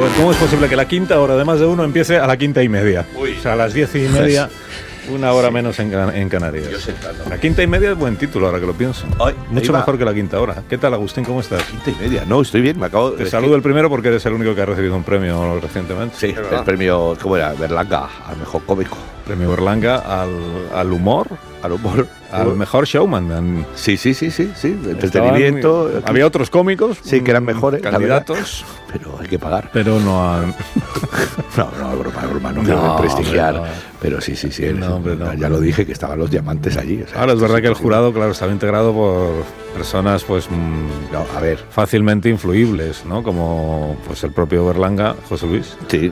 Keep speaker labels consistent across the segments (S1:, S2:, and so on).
S1: ver, ¿cómo es posible que la quinta hora de Más de Uno empiece a la 5:30?
S2: Uy.
S1: O sea, a las 10:30, una hora menos en Canarias.
S2: Yo sentado.
S1: La 5:30 es buen título, ahora que lo pienso.
S2: Ay,
S1: Mucho
S2: ahí va.
S1: mejor que la quinta hora. ¿Qué tal, Agustín? ¿Cómo estás?
S2: 5:30. No, estoy bien, me acabo
S1: Te saludo el primero porque eres el único que ha recibido un premio recientemente.
S2: Sí, el premio, ¿cómo era? Berlanga, al mejor cómico.
S1: Premio Berlanga al humor,
S2: Al humor.
S1: al mejor showman.
S2: Sí, entretenimiento.
S1: Había otros cómicos.
S2: Sí, que eran mejores, la
S1: candidatos,
S2: Pero hay que pagar.
S1: pero no han...
S2: No, es broma, no quiero prestigiar.
S1: hombre, no.
S2: Pero sí.
S1: No, hombre, no.
S2: Ya lo dije, que estaban los diamantes allí. O sea,
S1: Ahora es verdad que el
S2: sí.
S1: jurado, claro, estaba integrado por personas, pues,
S2: No, a ver,
S1: fácilmente influibles, ¿no? Como, pues, el propio Berlanga, José Luis,
S2: sí,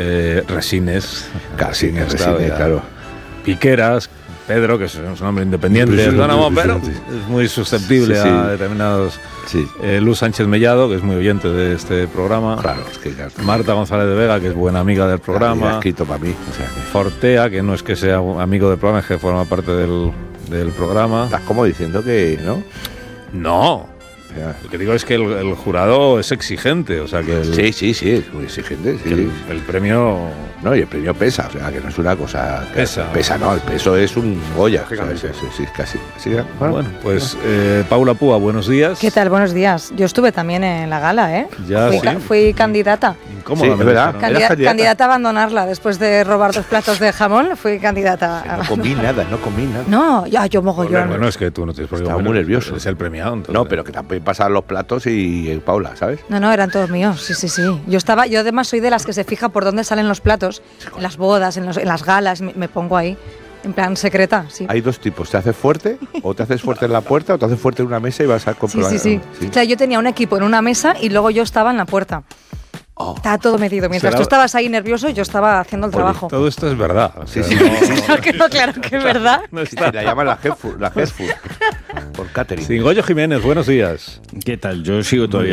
S1: Resines,
S2: Resines, claro.
S1: Piqueras, Pedro, que es un hombre independiente,
S2: Sí,
S1: autónomo,
S2: sí,
S1: pero
S2: sí.
S1: es muy susceptible
S2: Sí, sí.
S1: a determinados...
S2: Sí,
S1: Luz Sánchez Mellado, que es muy oyente de este programa.
S2: claro, es que claro,
S1: Marta González de Vega, que es buena amiga del
S2: ha
S1: programa.
S2: escrito para mí. O sea, que
S1: Fortea, que no es que sea amigo del programa, es que forma parte del programa.
S2: estás como diciendo que, ¿no?
S1: No,
S2: O sea,
S1: lo que digo es que el jurado es exigente, o sea que
S2: sí, es muy exigente.
S1: que
S2: Sí.
S1: el premio...
S2: No, y el premio pesa, o sea, que no es una cosa... que
S1: Pesa.
S2: no, el peso es un Goya. Sí, casi. Así,
S1: Bueno, pues Paula Púa, buenos días.
S3: ¿Qué tal? Buenos días. Yo estuve también en la gala, ¿eh?
S1: Ya,
S3: fui,
S1: sí.
S3: fui candidata.
S1: Incómoda,
S2: Sí, es
S1: me
S2: verdad.
S1: dijeron.
S2: ¿Eras candidata?
S3: Candidata a abandonarla después de robar 2 platos de jamón. Fui candidata.
S2: No comí nada.
S3: No, ya yo mogollón.
S1: Bueno, es que tú no tienes por qué
S2: Estaba
S1: comer,
S2: muy nervioso.
S1: Es el premiado, entonces.
S2: No, pero que también pasan los platos y Paula, ¿sabes?
S3: No, eran todos míos. Sí. Yo además soy de las que se fija por dónde salen los platos. En las bodas, en las galas, me pongo ahí. En plan secreta, sí.
S2: Hay dos tipos, ¿te haces fuerte? ¿O te haces fuerte en la puerta? ¿O te haces fuerte en una mesa y vas a comprobar?
S3: Sí. O sea, yo tenía un equipo en una mesa y luego yo estaba en la puerta.
S2: Oh.
S3: Estaba todo medido. Mientras
S1: Será-
S3: tú estabas ahí nervioso, yo estaba haciendo el trabajo.
S1: Todo esto es verdad. O sea,
S2: Sí.
S3: Claro que es verdad.
S1: no
S2: Sí,
S1: está.
S2: la llaman la head food, por catering.
S1: Sí, Goyo Jiménez, buenos días.
S4: ¿Qué tal? Yo sigo todavía